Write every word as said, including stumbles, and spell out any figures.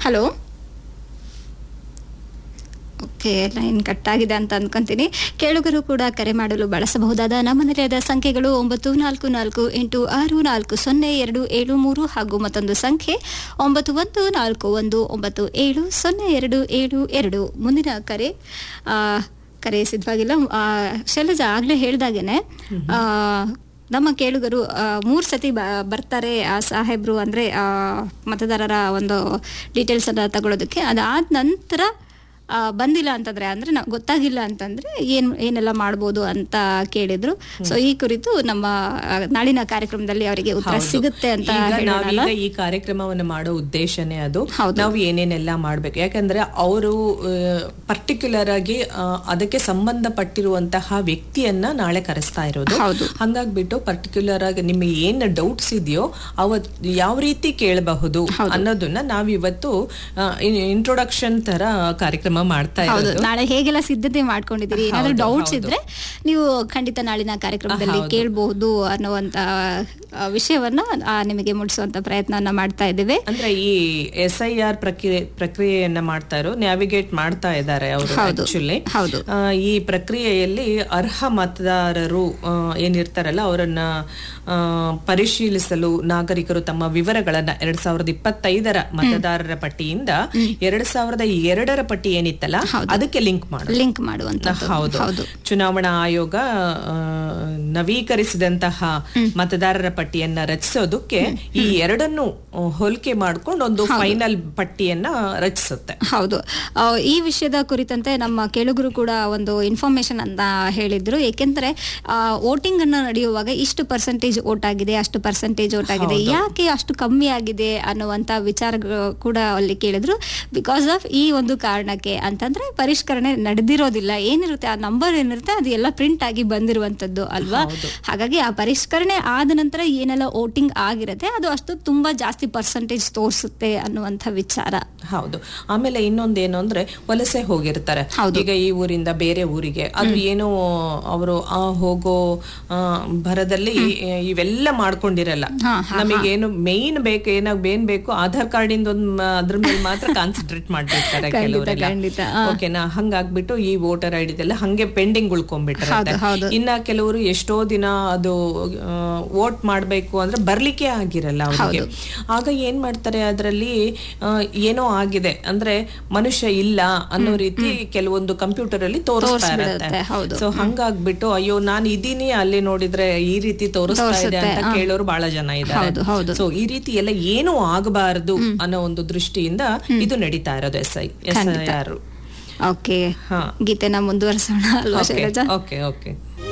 Hello. Okay, line cut ಆಗಿದೆ ಅಂತ ಅನ್ಕೊಂತೀನಿ. ಕೇಳುಗರು ಕೂಡ ಕರೆ ಮಾಡಲು ಬಳಸಬಹುದಾದ ನಮ್ಮ ನಿಲಯದ ಸಂಖ್ಯೆಗಳು ಒಂಬತ್ತು ನಾಲ್ಕು ನಾಲ್ಕು ಎಂಟು ಆರು ನಾಲ್ಕು ಸೊನ್ನೆ ಎರಡು ಏಳು ಮೂರು ಹಾಗೂ ಮತ್ತೊಂದು ಸಂಖ್ಯೆ ಒಂಬತ್ತು ಒಂದು ನಾಲ್ಕು ಒಂದು ಒಂಬತ್ತು ಏಳು ಸೊನ್ನೆ ಎರಡು ಏಳು ಎರಡು. ಮುಂದಿನ ಕರೆ ಕರೆ ಸಿದ್ಧವಾಗಿಲ್ಲ. ಶೈಲಜಾ ಆಗ್ಲೇ ಹೇಳ್ದಾಗೇನೆ ನಮ್ಮ ಕೇಳುಗರು ಮೂರು ಸತಿ ಬರ್ತಾರೆ ಆ ಸಾಹೇಬ್ರು ಅಂದ್ರೆ ಮತದಾರರ ಒಂದು ಡೀಟೇಲ್ಸ್ ಅನ್ನ ತಗೊಳ್ಳೋದಕ್ಕೆ. ಅದಾದ ನಂತರ ಬಂದಿಲ್ಲ ಅಂತಂದ್ರೆ ಅಂದ್ರೆ ನಾವು ಗೊತ್ತಾಗಿಲ್ಲ ಅಂತಂದ್ರೆ ಏನ್ ಏನೆಲ್ಲ ಮಾಡ್ಬೋದು ಅಂತ ಕೇಳಿದ್ರು. ಸೊ ಈ ಕುರಿತು ನಮ್ಮ ನಾಳಿನ ಕಾರ್ಯಕ್ರಮದಲ್ಲಿ ಅವರಿಗೆ ಉತ್ತರ ಸಿಗುತ್ತೆ ಅಂತ ನಾವೀಗ ಈ ಕಾರ್ಯಕ್ರಮವನ್ನು ಮಾಡೋ ಉದ್ದೇಶನೇ ಅದು. ನಾವು ಏನೇನೆಲ್ಲ ಮಾಡ್ಬೇಕು, ಯಾಕಂದ್ರೆ ಅವರು ಪರ್ಟಿಕ್ಯುಲರ್ ಆಗಿ ಅದಕ್ಕೆ ಸಂಬಂಧಪಟ್ಟಿರುವಂತಹ ವ್ಯಕ್ತಿಯನ್ನ ನಾಳೆ ಕರೆಸ್ತಾ ಇರೋದು. ಹಂಗಾಗ್ಬಿಟ್ಟು ಪರ್ಟಿಕ್ಯುಲರ್ ಆಗಿ ನಿಮಗೆ ಏನ್ ಡೌಟ್ಸ್ ಇದೆಯೋ ಅವತ್ ಯಾವ ರೀತಿ ಕೇಳಬಹುದು ಅನ್ನೋದನ್ನ ನಾವಿವತ್ತು ಇಂಟ್ರೊಡಕ್ಷನ್ ತರ ಕಾರ್ಯಕ್ರಮ ಮಾಡ್ತಾ ಇರೋದು. ನಾಳೆ ಹೇಗೆಲ್ಲ ಸಿದ್ಧತೆ ಮಾಡ್ಕೊಂಡಿದ್ದೀರಿ, ಏನಾದ್ರೂ ಡೌಟ್ಸ್ ಇದ್ರೆ ನೀವು ಖಂಡಿತ ನಾಳಿನ ಕಾರ್ಯಕ್ರಮದಲ್ಲಿ ಕೇಳಬಹುದು ಅನ್ನುವಂತ ವಿಷಯವನ್ನ ನಿಮಗೆ ಮುಟ್ಟಿಸುವಂತ ಪ್ರಯತ್ನವನ್ನ ಮಾಡ್ತಾ ಇದ್ದೇವೆ. ಅಂದ್ರೆ ಈ ಎಸ್ ಐ ಆರ್ ಪ್ರಕ್ರಿಯೆ ಪ್ರಕ್ರಿಯೆಯನ್ನ ಮಾಡ್ತಾ ಇರೋ ನ್ಯಾವಿಗೇಟ್ ಮಾಡ್ತಾ ಇದ್ದಾರೆ ಅವರು. ಆಕ್ಚುಲಿ ಈ ಪ್ರಕ್ರಿಯೆಯಲ್ಲಿ ಅರ್ಹ ಮತದಾರರು ಏನಿರ್ತಾರಲ್ಲ ಅವರನ್ನ ಪರಿಶೀಲಿಸಲು ನಾಗರಿಕರು ತಮ್ಮ ವಿವರಗಳನ್ನ ಎರಡ್ ಸಾವಿರದ ಇಪ್ಪತ್ತೈದರ ಮತದಾರರ ಪಟ್ಟಿಯಿಂದ ಎರಡ್ ಸಾವಿರದ ಎರಡರ ಪಟ್ಟಿ ಏನಿತ್ತಲ್ಲ ಅದಕ್ಕೆ ಲಿಂಕ್ ಮಾಡು ಲಿಂಕ್ ಮಾಡುವಂತ. ಹೌದು, ಚುನಾವಣಾ ಆಯೋಗ ನವೀಕರಿಸಿದಂತಹ ಮತದಾರರ ಪಟ್ಟಿಯನ್ನ ರಚಿಸೋದಕ್ಕೆ ಈ ಎರಡನ್ನು ಹೋಲಿಕೆ ಮಾಡ್ಕೊಂಡು ಒಂದು ಫೈನಲ್ ಪಟ್ಟಿಯನ್ನ ರಚಿಸುತ್ತೆ. ಹೌದು, ಈ ವಿಷಯದ ಕುರಿತಂತೆ ನಮ್ಮ ಕೇಳುಗರು ಕೂಡ ಒಂದು ಇನ್ಫಾರ್ಮೇಶನ್ ಅಂತ ಹೇಳಿದ್ರು. ಏಕೆಂದ್ರೆ ವೋಟಿಂಗ್ ಅನ್ನ ನಡೆಯುವಾಗ ಇಷ್ಟು ಪರ್ಸೆಂಟೇಜ್ ವೋಟ್ ಆಗಿದೆ, ಅಷ್ಟು ಪರ್ಸೆಂಟೇಜ್ ವೋಟ್ ಆಗಿದೆ, ಯಾಕೆ ಅಷ್ಟು ಕಮ್ಮಿ ಆಗಿದೆ ಅನ್ನುವಂತ ವಿಚಾರ ಕೂಡ ಅಲ್ಲಿ ಕೇಳಿದ್ರು. ಬಿಕಾಸ್ ಆಫ್ ಈ ಒಂದು ಕಾರಣಕ್ಕೆ ಅಂತಂದ್ರೆ ಪರಿಷ್ಕರಣೆ ನಡೆದಿರೋದಿಲ್ಲ. ಏನಿರುತ್ತೆ ಆ ನಂಬರ್ ಏನಿರುತ್ತೆ ಅದು ಎಲ್ಲ ಪ್ರಿಂಟ್ ಆಗಿ ಬಂದಿರುವಂತದ್ದು ಅಲ್ವಾ. ಹಾಗಾಗಿ ಆ ಪರಿಷ್ಕರಣೆ ಆದ ನಂತರ ಏನೆಲ್ಲ ವೋಟಿಂಗ್ ಆಗಿರುತ್ತೆ ಅದು ಅಷ್ಟು ತುಂಬಾ ಜಾಸ್ತಿ ಪರ್ಸೆಂಟೇಜ್ ತೋರಿಸುತ್ತೆ ಅನ್ನುವಂಥ ವಿಚಾರ. ಹೌದು. ಆಮೇಲೆ ಇನ್ನೊಂದೇನು ಅಂದ್ರೆ ವಲಸೆ ಹೋಗಿರ್ತಾರೆ ಈಗ ಈ ಊರಿಂದ ಬೇರೆ ಊರಿಗೆ, ಅದು ಏನೋ ಅವರು ಆ ಹೋಗೋ ಭರದಲ್ಲಿ ಇವೆಲ್ಲ ಮಾಡ್ಕೊಂಡಿರಲ್ಲ. ನಮಗೇನು ಮೇನ್ ಬೇಕು, ಏನಾಗ ಏನ್ ಬೇಕು ಆಧಾರ್ ಕಾರ್ಡ್ ಇಂದ ಒಂದು ಅದ್ರ ಮೇಲೆ ಮಾತ್ರ ಕಾನ್ಸಂಟ್ರೇಟ್ ಮಾಡ್ತಿರ್ತಾರೆ ಕೆಲವರೆಲ್ಲ. ಓಕೆನಾ, ಹಂಗಾಗ್ಬಿಟ್ಟು ಈ ವೋಟರ್ ಐ ಡಿ ಎಲ್ಲ ಹಂಗೆ ಪೆಂಡಿಂಗ್ ಉಳ್ಕೊಂಡ್ಬಿಟ್ಟಿರುತ್ತೆ. ಇನ್ನ ಕೆಲವರು ಎಷ್ಟೋ ದಿನ ಅದು ವೋಟ್ ಮಾಡ್ಬೇಕು ಅಂದ್ರೆ ಬರ್ಲಿಕ್ಕೆ ಆಗಿರಲ್ಲ ಅವ್ರಿಗೆ. ಆಗ ಏನ್ ಮಾಡ್ತಾರೆ, ಅದ್ರಲ್ಲಿ ಏನೋ ಆಗಿದೆ ಅಂದ್ರೆ ಮನುಷ್ಯ ಇಲ್ಲ ಅನ್ನೋ ರೀತಿ ಕೆಲವೊಂದು ಕಂಪ್ಯೂಟರ್ ಅಲ್ಲಿ ತೋರಿಸ್ತಾ ಇರುತ್ತೆ. ಸೊ ಹಂಗಾಗ್ಬಿಟ್ಟು ಅಯ್ಯೋ ನಾನು ಇದೀನಿ ಅಲ್ಲಿ ನೋಡಿದ್ರೆ ಈ ರೀತಿ ತೋರಿಸ್ತಾ ಇದೆ ಅಂತ ಕೇಳೋರು ಬಹಳ ಜನ ಇದ್ದಾರೆ. ಸೊ ಈ ರೀತಿ ಎಲ್ಲ ಏನೂ ಆಗಬಾರದು ಅನ್ನೋ ಒಂದು ದೃಷ್ಟಿಯಿಂದ ಇದು ನಡೀತಾ ಇರೋದು S I S I R. Okay, ಗೀತೆನ ಮುಂದುವರಿಸೋಣ ಅಲ್ವಾ ಶೈಲಜಾ? Okay okay